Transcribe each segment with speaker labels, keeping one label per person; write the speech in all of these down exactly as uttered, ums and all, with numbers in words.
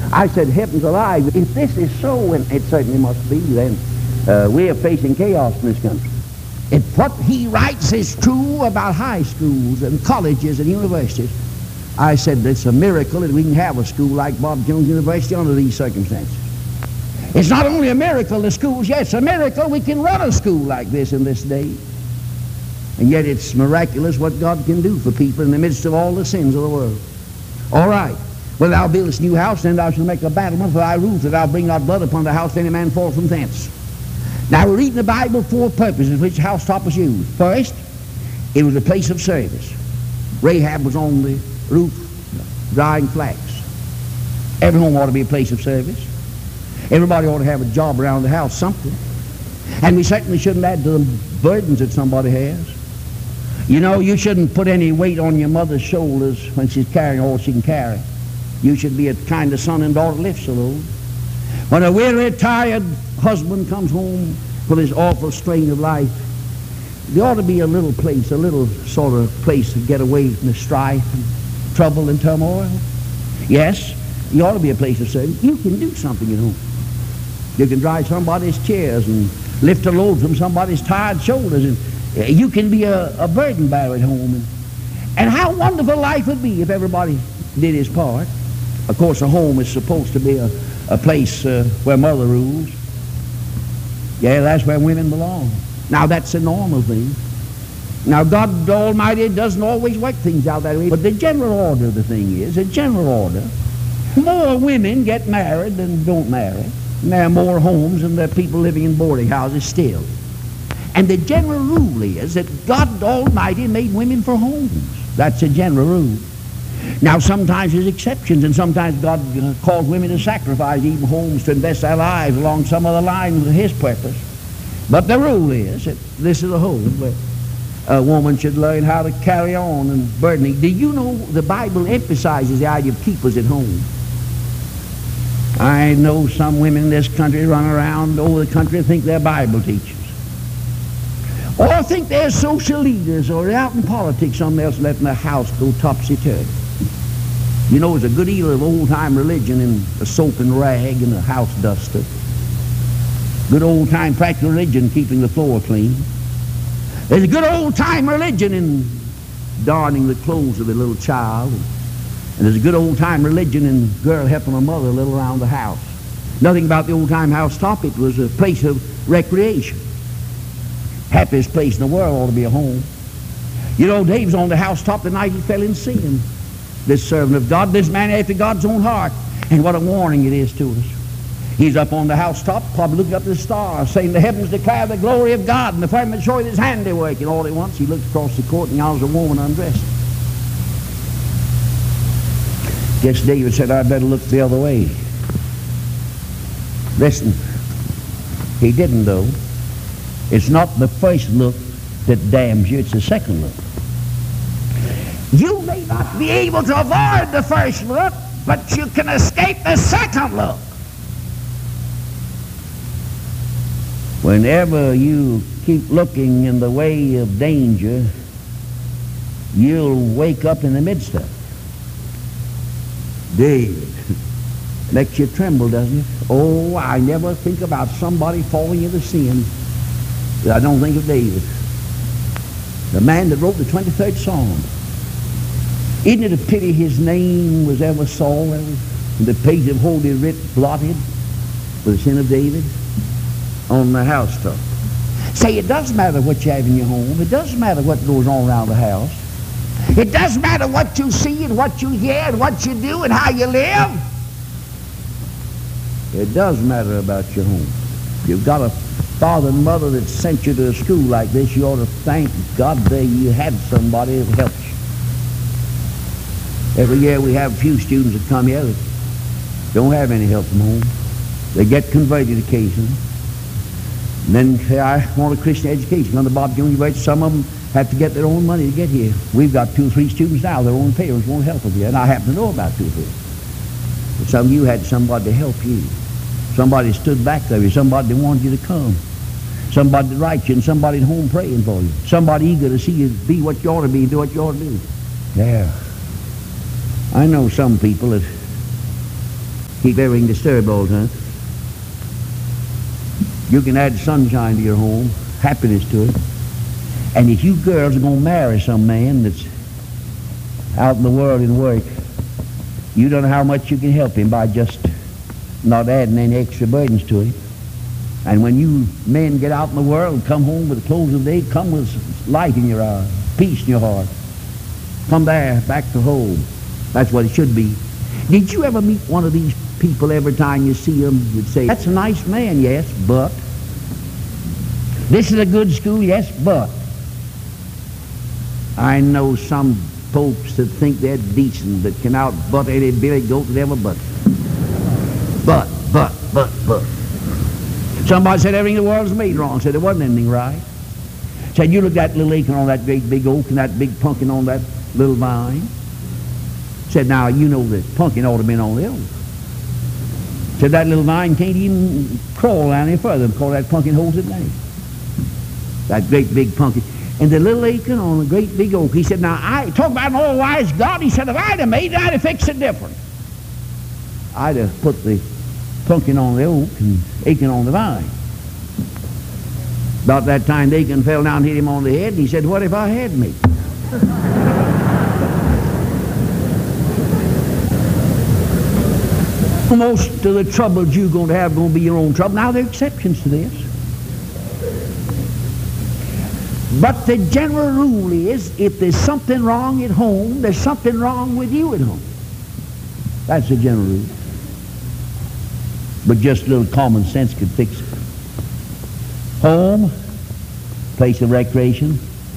Speaker 1: I said, heavens alive, if this is so, and it certainly must be, then uh, we are facing chaos in this country. If what he writes is true about high schools and colleges and universities, I said it's a miracle that we can have a school like Bob Jones University under these circumstances. It's not only a miracle the schools, yes, it's a miracle we can run a school like this in this day. And yet it's miraculous what God can do for people in the midst of all the sins of the world. All right. Well, thou buildest a new house, then thou shalt make a battlement for thy roof, that thou bring not blood upon the house, if any man fall from thence. Now, we're reading the Bible for purposes which housetop was used. First, it was a place of service. Rahab was on the roof drying flax. Every home ought to be a place of service. Everybody ought to have a job around the house, something. And we certainly shouldn't add to the burdens that somebody has. You know, you shouldn't put any weight on your mother's shoulders when she's carrying all she can carry. You should be a kind of son and daughter that lifts the load. When a weary, tired husband comes home with his awful strain of life, there ought to be a little place, a little sort of place to get away from the strife and trouble and turmoil. Yes, you ought to be a place of service. You can do something at home. You can dry somebody's chairs and lift a load from somebody's tired shoulders, and you can be a, a burden bearer at home. And, and how wonderful life would be if everybody did his part. Of course, a home is supposed to be a, a place uh, where mother rules. Yeah, that's where women belong. Now, that's a normal thing. Now, God Almighty doesn't always work things out that way, but the general order of the thing is, the general order, more women get married than don't marry. And there are more homes than there are people living in boarding houses still. And the general rule is that God Almighty made women for homes. That's a general rule. Now, sometimes there's exceptions, and sometimes God uh, calls women to sacrifice even homes to invest their lives along some other lines of His purpose. But the rule is that this is a home where a woman should learn how to carry on and burdening. Do you know the Bible emphasizes the idea of keepers at home? I know some women in this country run around over the country and think they're Bible teachers. Or think they're social leaders, or they're out in politics, something else, letting the house go topsy-turvy. You know, there's a good deal of old-time religion in a soap and rag and a house duster. Good old-time practical religion keeping the floor clean. There's a good old-time religion in darning the clothes of a little child. And there's a good old-time religion in a girl helping her mother a little around the house. Nothing about the old-time housetop. It was a place of recreation. Happiest place in the world ought to be a home. You know, Dave's on the housetop the night he fell in sin. This servant of God, this man after God's own heart. And what a warning it is to us. He's up on the housetop, probably looking up at the stars, saying the heavens declare the glory of God, and the firmament showeth His handiwork. And all at once he looks across the court, and yonders a woman undressed. Guess David said, I better look the other way. Listen, he didn't though. It's not the first look that damns you, it's the second look. You may not be able to avoid the first look, but you can escape the second look. Whenever you keep looking in the way of danger, you'll wake up in the midst of it. David, makes you tremble, doesn't it? Oh, I never think about somebody falling into sin. I don't think of David, the man that wrote the twenty-third Psalm. Isn't it a pity his name was ever Saul, and the page of Holy Writ blotted for the sin of David on the housetop? Say, it doesn't matter what you have in your home. It doesn't matter what goes on around the house. It doesn't matter what you see and what you hear and what you do and how you live. It does matter about your home. You've got a father and mother that sent you to a school like this. You ought to thank God that you had somebody that helped you. Every year we have a few students that come here that don't have any help from home. They get converted occasionally. And then say, I want a Christian education. Under Bob Jones University, some of them have to get their own money to get here. We've got two or three students now, their own parents won't help them here. And I happen to know about two or three. But some of you had somebody to help you. Somebody stood back there, somebody that wanted you to come. Somebody to write you, and somebody at home praying for you. Somebody eager to see you be what you ought to be, do what you ought to do. Yeah. I know some people that Keep everything disturbed all the time. You can add sunshine to your home, happiness to it. And if you girls are going to marry some man that's out in the world in work, you don't know how much you can help him by just not adding any extra burdens to him. And when you men get out in the world and come home with the close of the day, come with light in your eye, peace in your heart. Come there, back to home. That's what it should be. Did you ever meet one of these people every time you see them? You'd say, that's a nice man, yes, but. This is a good school, yes, but. I know some folks that think they're decent, that can out-butt any billy goat that ever butt. But, but, but, but. Somebody said everything in the world's made wrong. Said there wasn't anything right. Said you look at that little acorn on that great big oak and that big pumpkin on that little vine. Said now you know that pumpkin ought to have been on the oak. Said that little vine can't even crawl down any further because that pumpkin holds it down. That great big pumpkin. And the little acorn on the great big oak. He said, now I talk about an all-wise God. He said, if I'd have made it, I'd have fixed it different. I'd have put the pumpkin on the oak and acorn on the vine. About that time, the acorn fell down and hit him on the head. And he said, what if I had made it? Most of the troubles you're going to have are going to be your own trouble. Now, there are exceptions to this. But the general rule is, if there's something wrong at home, there's something wrong with you at home. That's the general rule. But just a little common sense could fix it. Home, place of recreation.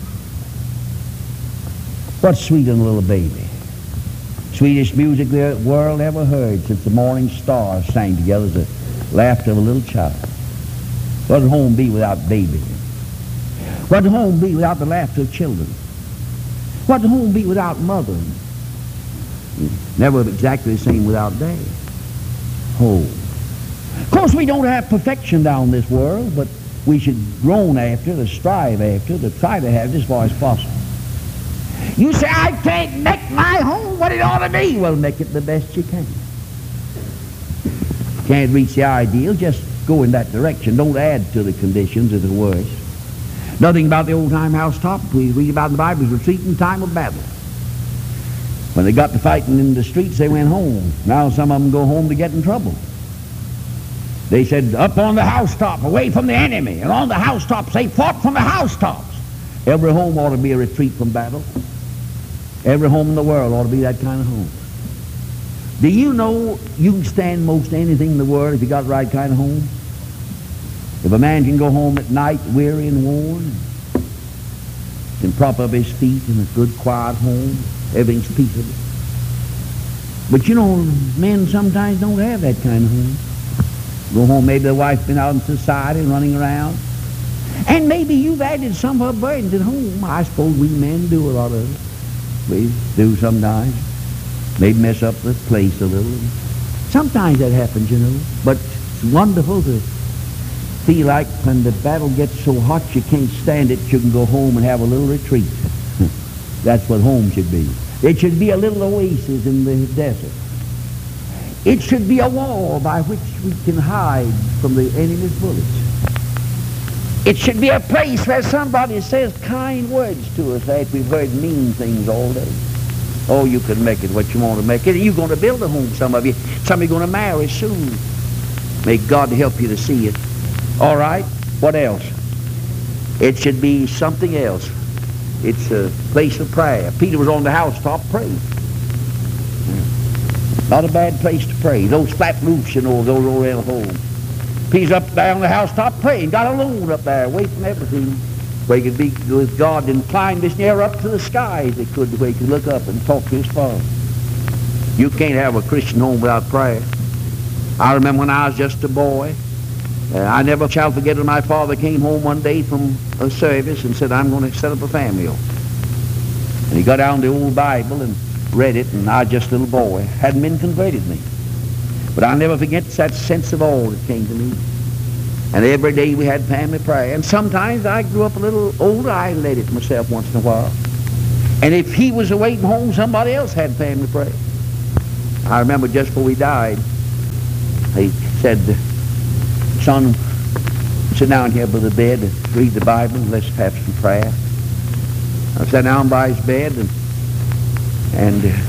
Speaker 1: What's sweet in a little baby? Sweetest music the world ever heard since the morning stars sang together is the laughter of a little child. What would home be without baby? What would home be without the laughter of children? What would home be without mother? Never exactly the same without dad. Home. Of course, we don't have perfection down this world, but we should groan after, to strive after, to try to have it as far as possible. You say, I can't make my home what it ought to be. Well, make it the best you can. Can't reach the ideal, just go in that direction. Don't add to the conditions of the worst. Nothing about the old-time housetop. We read about in the Bible, it was retreat in time of battle. When they got to fighting in the streets, they went home. Now some of them go home to get in trouble. They said, up on the housetop, away from the enemy. And on the housetops, they fought from the housetops. Every home ought to be a retreat from battle. Every home in the world ought to be that kind of home. Do you know you can stand most anything in the world if you got the right kind of home? If a man can go home at night weary and worn, can prop up his feet in a good quiet home, everything's peaceable. But you know, men sometimes don't have that kind of home. Go home, maybe the wife's been out in society and running around. And maybe you've added some of her burdens at home. I suppose we men do a lot of it. We do sometimes. Maybe mess up the place a little. Sometimes that happens, you know. But it's wonderful to feel like when the battle gets so hot you can't stand it, you can go home and have a little retreat. That's what home should be. It should be a little oasis in the desert. It should be a wall by which we can hide from the enemy's bullets. It should be a place where somebody says kind words to us after we've heard mean things all day. Oh, you can make it what you want to make it. You're going to build a home, some of you. Some of you are going to marry soon. May God help you to see it. All right, what else? It should be something else. It's a place of prayer. Peter was on the housetop praying. Not a bad place to pray. Those flat roofs, you know, those old real homes. Peter's up there on the housetop praying. Got alone up there, away from everything, where he could be with God and climb this near up to the skies. He could, where he could look up and talk to his Father. You can't have a Christian home without prayer. I remember when I was just a boy. Uh, I never shall forget when my father came home one day from a service and said, I'm going to set up a family. And he got down the old Bible and read it, and I was just a little boy. Hadn't been converted me. But I'll never forget that sense of awe that came to me. And every day we had family prayer. And sometimes I grew up a little older, I led it myself once in a while. And if he was away from home, somebody else had family prayer. I remember just before we died, He said, son, sit down here by the bed and read the Bible and let's have some prayer. I sat down by his bed and, and uh,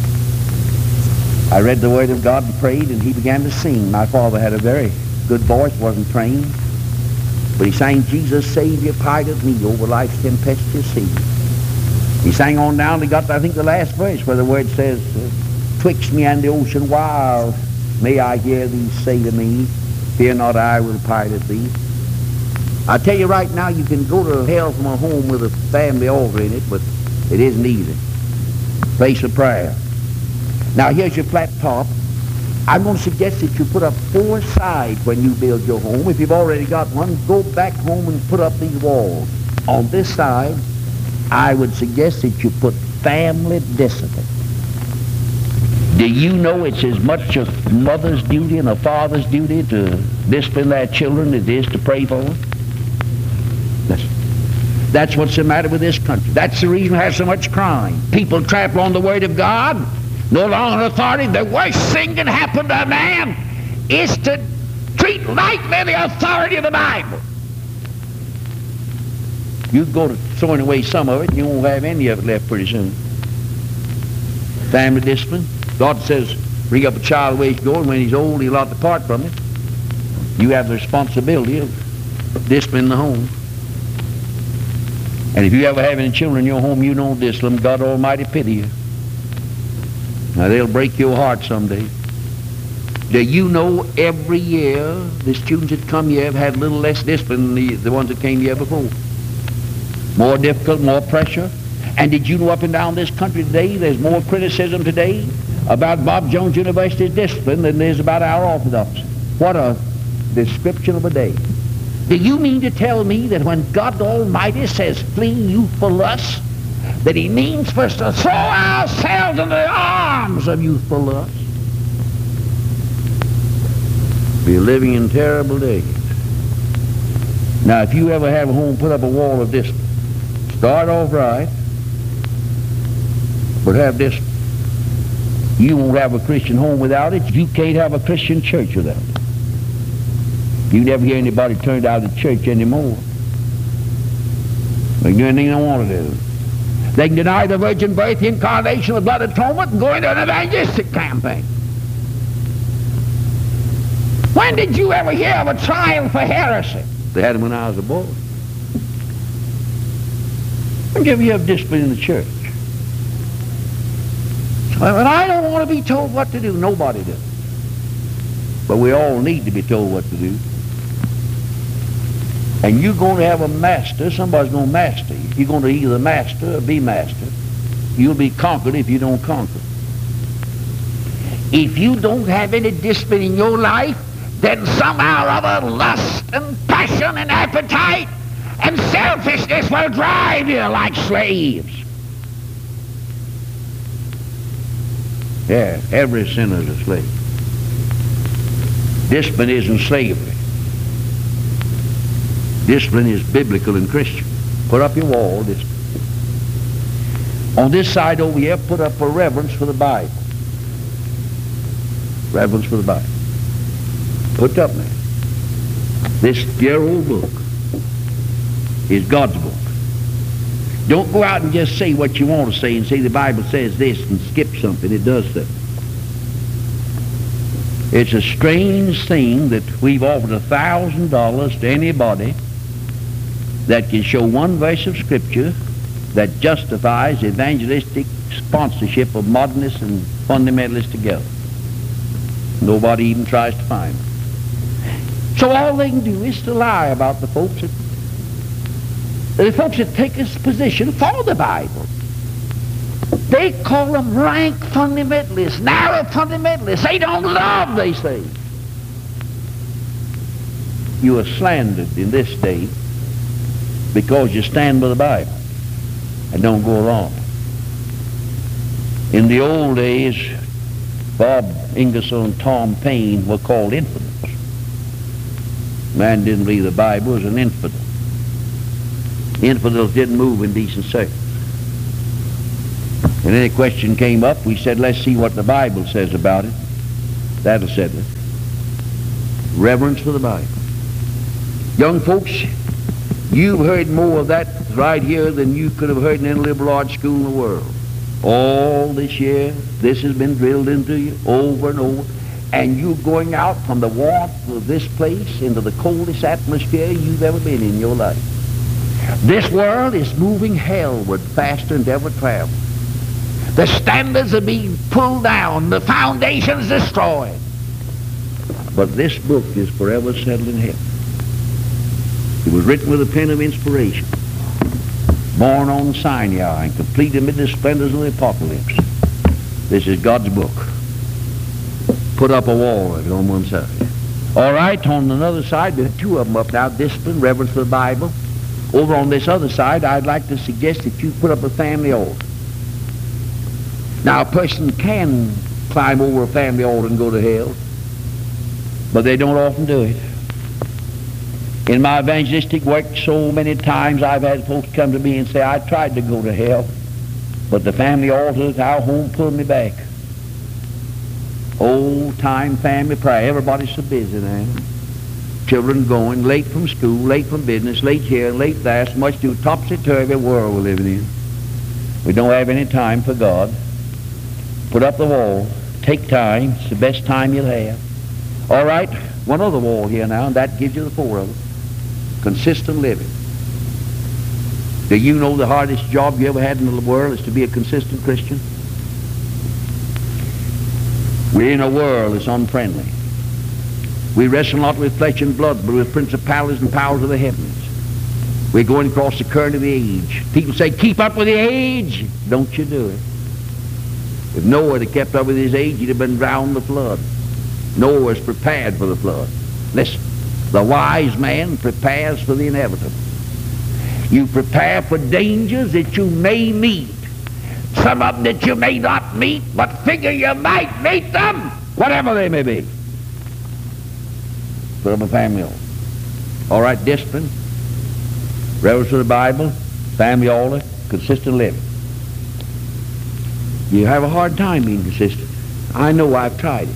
Speaker 1: I read the Word of God and prayed, and he began to sing. My father had a very good voice, wasn't trained, but he sang, Jesus, Savior, pardon me over life's tempestuous sea. He sang on down, he got, I think, the last verse where the word says, twixt me and the ocean wild, may I hear thee say to me, fear not, I will pardon thee. I tell you right now, you can go to hell from a home with a family altar in it, but it isn't easy. Place of prayer. Now here's your flat top. I'm going to suggest that you put up four sides when you build your home. If you've already got one, go back home and put up these walls. On this side, I would suggest that you put family discipline. Do you know it's as much a mother's duty and a father's duty to discipline their children as it is to pray for them? That's, that's what's the matter with this country. That's the reason we have so much crime. People trample on the Word of God, no longer authority. The worst thing can happen to a man is to treat lightly the authority of the Bible. You go to throwing away some of it, you won't have any of it left pretty soon. Family discipline. God says, bring up a child the way he's going. When he's old, he'll not depart from it. You have the responsibility of disciplining the home. And if you ever have any children in your home you don't discipline, God Almighty pity you. Now they'll break your heart someday. Do you know every year the students that come here have had a little less discipline than the, the ones that came here before? More difficult, more pressure. And did you know up and down this country today there's more criticism today about Bob Jones University's discipline than there is about our Orthodoxy? What a description of a day. Do you mean to tell me that when God Almighty says flee youthful lust, that he means for us to throw ourselves into the arms of youthful lust? We're living in terrible days. Now, if you ever have a home, put up a wall of discipline. Start off right, but have discipline. You won't have a Christian home without it. You can't have a Christian church without it. You never hear anybody turned out of church anymore. They can do anything they want to do. They can deny the virgin birth, the incarnation, the blood atonement, and go into an evangelistic campaign. When did you ever hear of a trial for heresy? They had them when I was a boy. When did you ever hear of discipline in the church? Well, I don't want to be told what to do. Nobody does. But we all need to be told what to do. And you're going to have a master. Somebody's going to master you. You're going to either master or be master. You'll be conquered if you don't conquer. If you don't have any discipline in your life, then somehow or other lust and passion and appetite and selfishness will drive you like slaves. Yeah, every sinner's a slave. Discipline isn't slavery. Discipline is biblical and Christian. Put up your wall, discipline. On this side over here, put up a reverence for the Bible. Reverence for the Bible. Put up there. This dear old book is God's book. Don't go out and just say what you want to say and say the Bible says this and skip something. It does that. It's a strange thing that we've offered a thousand dollars to anybody that can show one verse of Scripture that justifies evangelistic sponsorship of modernists and fundamentalists together. Nobody even tries to find them. So all they can do is to lie about the folks that, the folks that take this position for the Bible. They call them rank fundamentalists, narrow fundamentalists. They don't love, they say. You are slandered in this day because you stand by the Bible and don't go wrong. In the old days, Bob Ingersoll and Tom Paine were called infidels. Man didn't believe the Bible was an infidel. Infidels didn't move in decent circles. And then a question came up. We said, let's see what the Bible says about it. That'll settle it. Reverence for the Bible. Young folks, you've heard more of that right here than you could have heard in any liberal arts school in the world. All this year, this has been drilled into you over and over. And you're going out from the warmth of this place into the coldest atmosphere you've ever been in your life. This world is moving hellward faster than ever traveled. The standards are being pulled down. The foundations destroyed. But this book is forever settled in heaven. It was written with a pen of inspiration. Born on Sinai and complete amid the splendors of the apocalypse. This is God's book. Put up a wall of it on one side. All right, on another side, there are two of them up now, discipline, reverence for the Bible. Over on this other side, I'd like to suggest that you put up a family altar. Now, a person can climb over a family altar and go to hell, but they don't often do it. In my evangelistic work, so many times I've had folks come to me and say, I tried to go to hell, but the family altar at our home pulled me back. Old-time family prayer. Everybody's so busy now. Children going, late from school, late from business, late here, late there, so much to topsy-turvy world we're living in. We don't have any time for God. Put up the wall. Take time. It's the best time you'll have. All right, one other wall here now, and that gives you the four of them. Consistent living. Do you know the hardest job you ever had in the world is to be a consistent Christian? We're in a world that's unfriendly. We wrestle not with flesh and blood, but with principalities and powers of the heavens. We're going across the current of the age. People say, keep up with the age. Don't you do it. If Noah had kept up with his age, he'd have been drowned in the flood. Noah was prepared for the flood. Listen, the wise man prepares for the inevitable. You prepare for dangers that you may meet. Some of them that you may not meet, but figure you might meet them, whatever they may be. Put up a family altar. All right, discipline, reverence for the Bible, family altar, consistent living. You have a hard time being consistent. I know, I've tried it.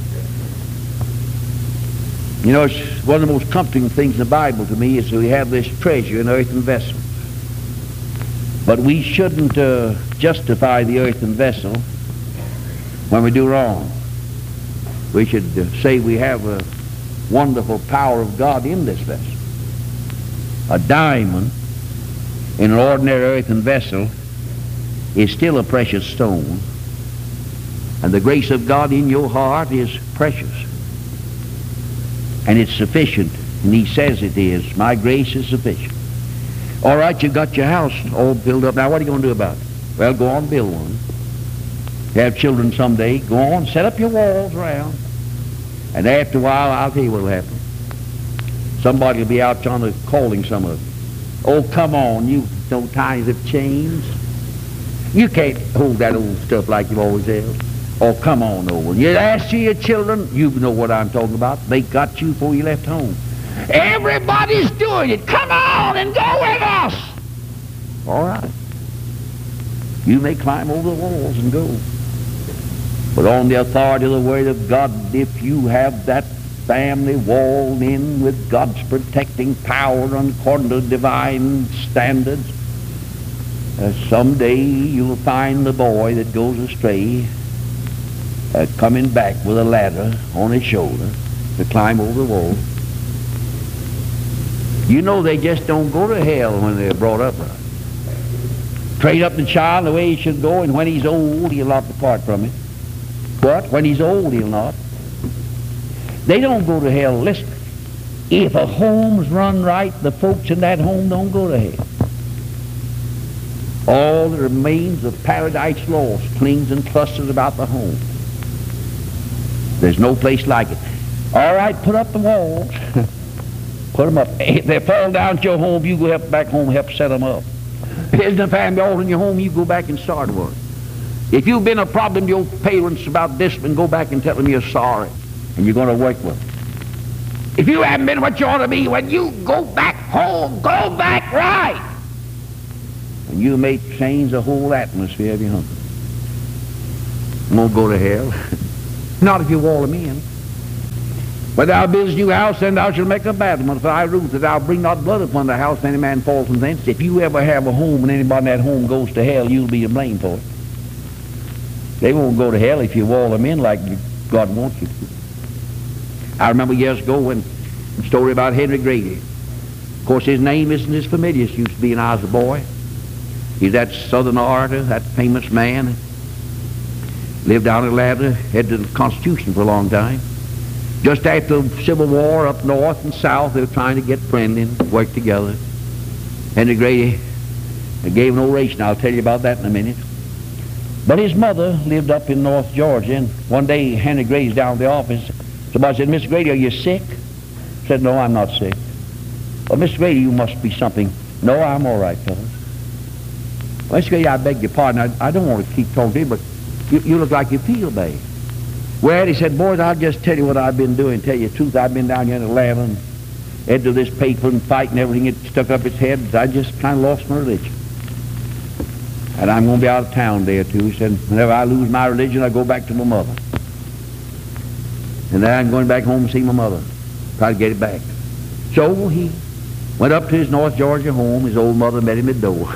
Speaker 1: You know, it's one of the most comforting things in the Bible to me is that we have this treasure in earthen vessels. But we shouldn't uh, justify the earthen vessel when we do wrong. We should uh, say we have a wonderful power of God in this vessel. A diamond in an ordinary earthen vessel is still a precious stone, and the grace of God in your heart is precious, and it's sufficient, and he says it is. My grace is sufficient. All right, you got your house all built up. Now what are you going to do about it? Well, go on, build one. Have children someday, go on, set up your walls around, and after a while, I'll tell you what will happen. Somebody will be out trying to calling some of you. Oh, come on, you know times have changed. You can't hold that old stuff like you've always held. Oh, come on over. You ask your children, you know what I'm talking about. They got you before you left home. Everybody's doing it. Come on and go with us. All right. You may climb over the walls and go. But on the authority of the Word of God, if you have that family walled in with God's protecting power according to divine standards, Uh, someday you'll find the boy that goes astray uh, coming back with a ladder on his shoulder to climb over the wall. You know they just don't go to hell when they're brought up right. Train up the child the way he should go, and when he's old he'll not depart from it. But when he's old he'll not. They don't go to hell. Listen, if a home's run right, the folks in that home don't go to hell. All that remains of paradise lost clings and clusters about the home. There's no place like it. All right, put up the walls. Put them up. If they fall down to your home, you go help back home, help set them up. If there's a family altar in your home, you go back and start one. If you've been a problem to your parents about discipline, go back and tell them you're sorry, and you're going to work with them. If you haven't been what you ought to be, when you go back home, go back right. And you may change the whole atmosphere of your home. You won't go to hell. Not if you wall them in. When thou buildest a new house, then thou shalt make a battlement. For thy roof, that thou bring not blood upon the house, if any man fall from thence. If you ever have a home and anybody in that home goes to hell, you'll be to blame for it. They won't go to hell if you wall them in like God wants you to. I remember years ago when a story about Henry Grady. Of course, his name isn't as familiar as it used to be when I was a boy. He's that Southern orator, that famous man. Lived down in Atlanta, head to the Constitution for a long time. Just after the Civil War, up north and south, they were trying to get friendly and work together. Henry Grady gave an oration. I'll tell you about that in a minute. But his mother lived up in North Georgia, and one day Henry Grady's down at the office. Somebody said, Mister Grady, are you sick? He said, no, I'm not sick. Well, Mister Grady, you must be something. No, I'm all right, fellas. Well, Mister Grady, I beg your pardon. I, I don't want to keep talking to you, but you, you look like you feel bad. Well, he said, boys, I'll just tell you what I've been doing. Tell you the truth, I've been down here in Atlanta and into this paper and fighting everything. It stuck up its head. I just kind of lost my religion. And I'm going to be out of town there, too. He said, whenever I lose my religion, I go back to my mother. And then I'm going back home to see my mother, try to get it back. So he went up to his North Georgia home. His old mother met him at the door.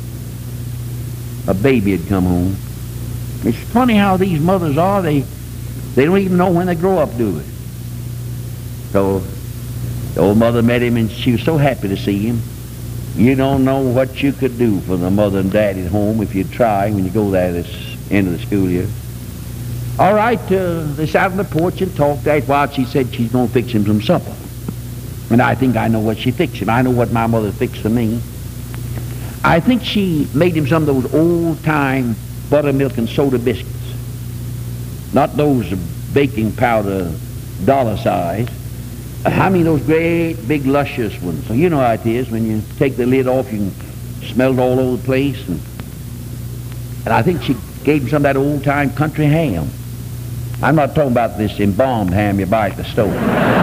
Speaker 1: A baby had come home. It's funny how these mothers are. They, they don't even know when they grow up, do they? So the old mother met him, and she was so happy to see him. You don't know what you could do for the mother and daddy at home if you try when you go there this end of the school year. All right, uh, they sat on the porch and talked. After a while, she said she's going to fix him some supper. And I think I know what she fixed him. I know what my mother fixed for me. I think she made him some of those old-time buttermilk and soda biscuits. Not those baking powder dollar size. I mean those great, big, luscious ones. So you know how it is. When you take the lid off, you can smell it all over the place. And, and I think she gave him some of that old-time country ham. I'm not talking about this embalmed ham you buy at the store.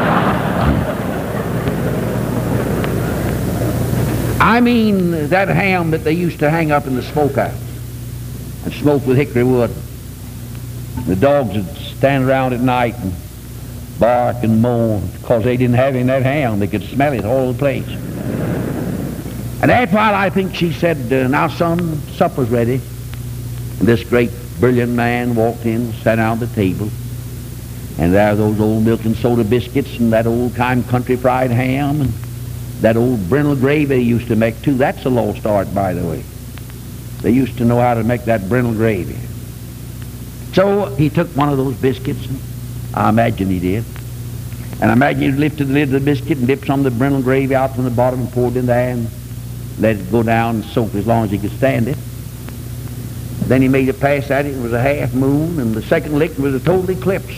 Speaker 1: I mean that ham that they used to hang up in the smokehouse and smoke with hickory wood. The dogs would stand around at night and bark and moan because they didn't have any of that ham. They could smell it all over the place. And after a while, I think she said, uh, now, son, supper's ready. And this great, brilliant man walked in, sat down at the table. And there were those old milk and soda biscuits and that old-time country fried ham and that old brindle gravy they used to make, too. That's a lost art, by the way. They used to know how to make that brindle gravy. So he took one of those biscuits, and I imagine he did. And I imagine he lifted the lid of the biscuit and dipped some of the brindle gravy out from the bottom and poured it in there and let it go down and soak as long as he could stand it. Then he made a pass at it. It was a half moon, and the second lick was a total eclipse.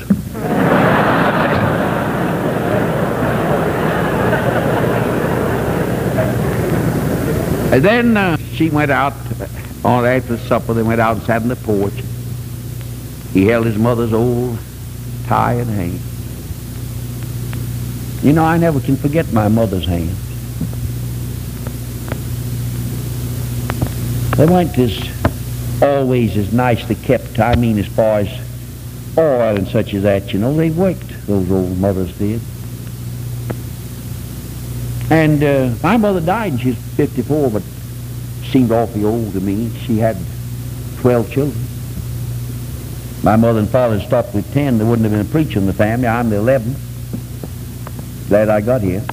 Speaker 1: And then uh, she went out on after supper. They went out and sat on the porch. He held his mother's old tired hand. You know, I never can forget my mother's hands. They weren't as always as nicely kept. I mean, as far as oil and such as that, you know, they worked. Those old mothers did. And uh, my mother died, and she was fifty-four, but seemed awfully old to me. She had twelve children. My mother and father stopped with ten. There wouldn't have been a preacher in the family. I'm the eleventh. Glad I got here.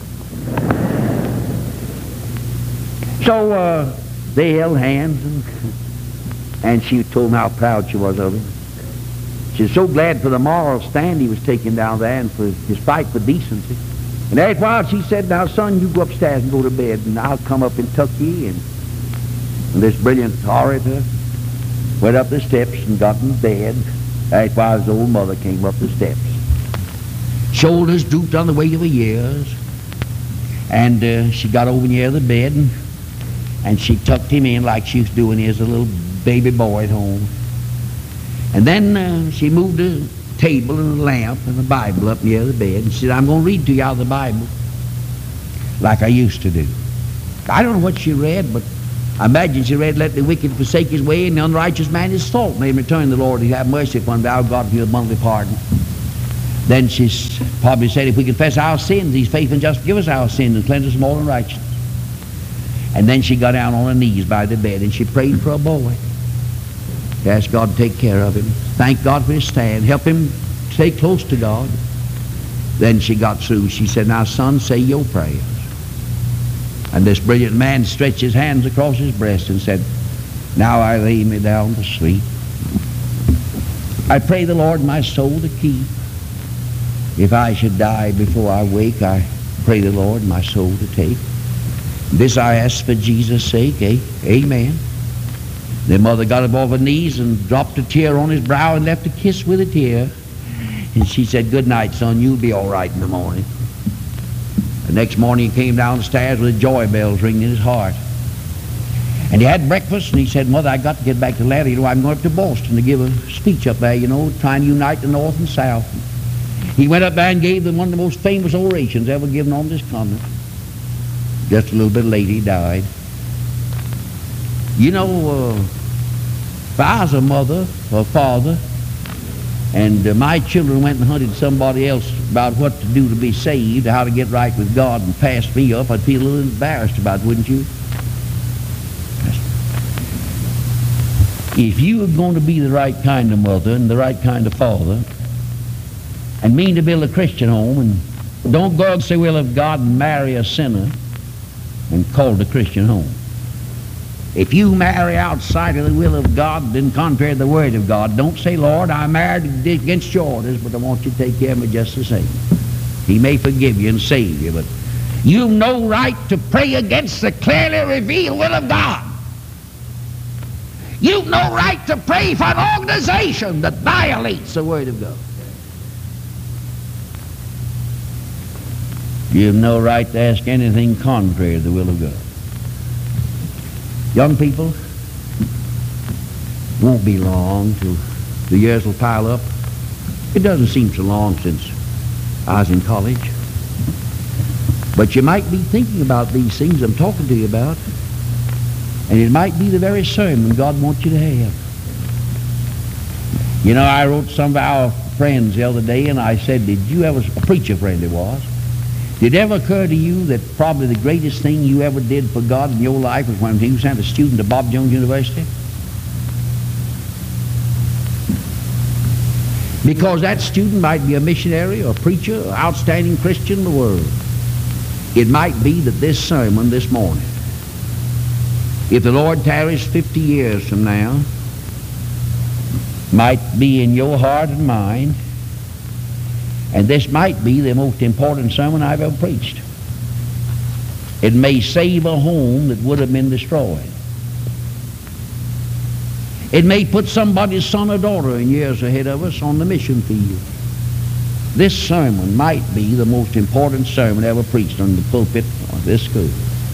Speaker 1: So uh, they held hands, and, and she told me how proud she was of him. She was so glad for the moral stand he was taking down there and for his fight for decency. And after a while she said, now son, you go upstairs and go to bed, and I'll come up and tuck you in. And this brilliant orator went up the steps and got in bed. After a while his old mother came up the steps. Shoulders drooped on the weight of her years. And uh, she got over near the bed, and, and she tucked him in like she was doing as a little baby boy at home. And then uh, she moved the table and a lamp and a Bible up near the bed, and she said, I'm going to read to you out of the Bible like I used to do. I don't know what she read, but I imagine she read, let the wicked forsake his way, and the unrighteous man his fault. May return the Lord, he have mercy upon thou, God, for your abundantly pardon. Then she probably said, if we confess our sins, He's faithful and just forgive us our sins and cleanse us from all unrighteousness. And then she got down on her knees by the bed and she prayed for a boy. She asked God to take care of him. Thank God for his stand. Help him stay close to God. Then she got through. She said, now, son, say your prayers. And this brilliant man stretched his hands across his breast and said, now I lay me down to sleep. I pray the Lord my soul to keep. If I should die before I wake, I pray the Lord my soul to take. This I ask for Jesus' sake. Eh? Amen. The mother got up off her knees and dropped a tear on his brow and left a kiss with a tear. And she said, good night, son. You'll be all right in the morning. The next morning he came downstairs with joy bells ringing in his heart. And he had breakfast and he said, Mother, I got to get back to Atlanta. You know, I'm going up to Boston to give a speech up there, you know, trying to unite the North and South. He went up there and gave them one of the most famous orations ever given on this continent. Just a little bit later he died. You know, uh, if I was a mother or father and uh, my children went and hunted somebody else about what to do to be saved, how to get right with God, and passed me up, I'd feel a little embarrassed about it, wouldn't you? If you are going to be the right kind of mother and the right kind of father and mean to build a Christian home and don't go against the will of God and marry a sinner and call it a Christian home. If you marry outside of the will of God and contrary to the Word of God, don't say, Lord, I married against your orders, but I want you to take care of me just the same. He may forgive you and save you, but you've no right to pray against the clearly revealed will of God. You've no right to pray for an organization that violates the Word of God. You've no right to ask anything contrary to the will of God. Young people, it won't be long till the years will pile up. It doesn't seem so long since I was in college. But you might be thinking about these things I'm talking to you about, and it might be the very sermon God wants you to have. You know, I wrote some of our friends the other day, and I said, did you ever, a preacher friend it was, did it ever occur to you that probably the greatest thing you ever did for God in your life was when you sent a student to Bob Jones University? Because that student might be a missionary or a preacher or outstanding Christian in the world. It might be that this sermon this morning, if the Lord tarries fifty years from now, might be in your heart and mind, and this might be the most important sermon I've ever preached. It may save a home that would have been destroyed. It may put somebody's son or daughter in years ahead of us on the mission field. This sermon might be the most important sermon ever preached on the pulpit of this school.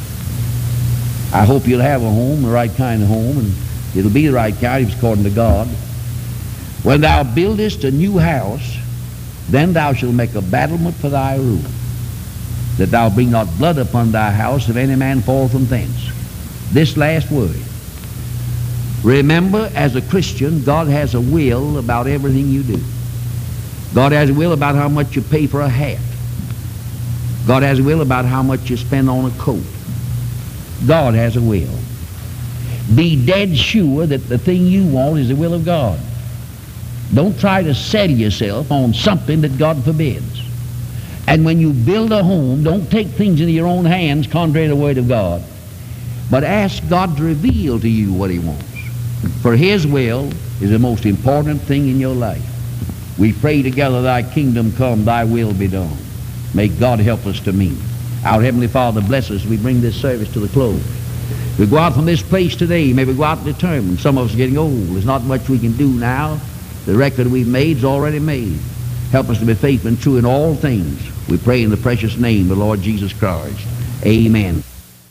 Speaker 1: I hope you'll have a home, the right kind of home, and it'll be the right kind if it's according to God. When thou buildest a new house, then thou shalt make a battlement for thy rule, that thou bring not blood upon thy house if any man fall from thence. This last word. Remember, as a Christian, God has a will about everything you do. God has a will about how much you pay for a hat. God has a will about how much you spend on a coat. God has a will. Be dead sure that the thing you want is the will of God. Don't try to settle yourself on something that God forbids. And when you build a home, don't take things into your own hands contrary to the Word of God, but ask God to reveal to you what He wants. For His will is the most important thing in your life. We pray together, thy kingdom come, thy will be done. May God help us to meet. Our Heavenly Father, bless us as we bring this service to the close. We go out from this place today, may we go out determined. Some of us are getting old. There's not much we can do now. The record we've made is already made. Help us to be faithful and true in all things. We pray in the precious name of the Lord Jesus Christ. Amen.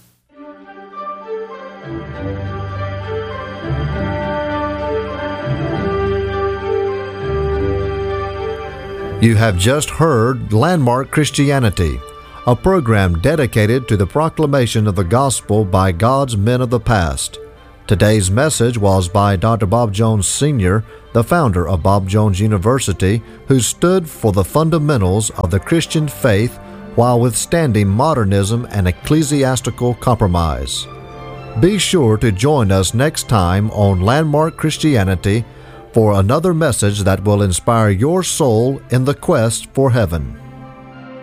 Speaker 2: You have just heard Landmark Christianity, a program dedicated to the proclamation of the gospel by God's men of the past. Today's message was by Doctor Bob Jones Senior, the founder of Bob Jones University, who stood for the fundamentals of the Christian faith while withstanding modernism and ecclesiastical compromise. Be sure to join us next time on Landmark Christianity for another message that will inspire your soul in the quest for heaven.